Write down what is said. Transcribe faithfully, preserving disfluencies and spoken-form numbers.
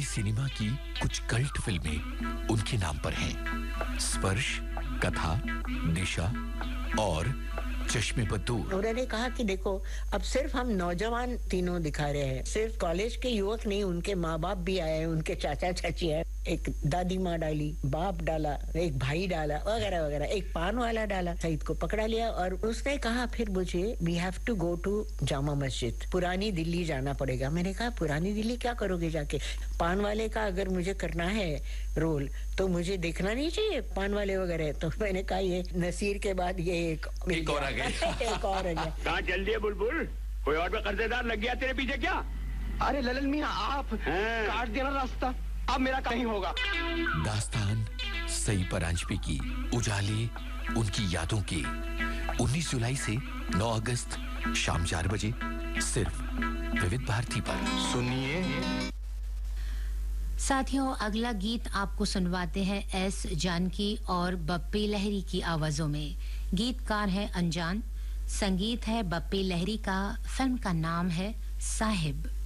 Cinema की कुछ cult फिल्में उनके नाम पर हैं। स्पर्श, कथा, दिशा और चश्मे पर दूर। उन्होंने कहा कि देखो, अब सिर्फ हम नौजवान तीनों दिखा रहे हैं, सिर्फ कॉलेज के युवक नहीं, उनके माँ बाप भी आए हैं, उनके चाचा चाची आए, एक दादी माँ डाली, बाप डाला, एक भाई डाला, वगैरह वगैरह, एक पान वाला डाला। सईद को पकड़ा लिया और उसने कहा फिर मुझे we have to go to Jama Masjid, पुरानी दिल्ली जाना पड़ेगा। मैंने कहा पुरानी दिल्ली क्या करोगे जाके? पान वाले का अगर मुझे करना है रोल तो मुझे देखना नहीं चाहिए पान वाले वगैरह? तो मैंने कहा ये नसीर के बाद ये एक एक और आ गया। एक और आ गया। कहाँ चल दिए बुलबुल? कोई और भी कर्जेदार लग गया तेरे पीछे क्या? अरे ललन मियां, आप काट देना रास्ता, अब मेरा कहीं होगा। दास्तान सई परांजपे की उजाले उनकी यादों के उन्नीस जुलाई से नौ अगस्त शाम चार बजे सिर्फ विविध भारती पर। सुनिए साथियों, अगला गीत आपको सुनवाते हैं एस जानकी और बप्पी लहरी की आवाजों में। गीतकार है अनजान, संगीत है बप्पी लहरी का, फिल्म का नाम है साहिब।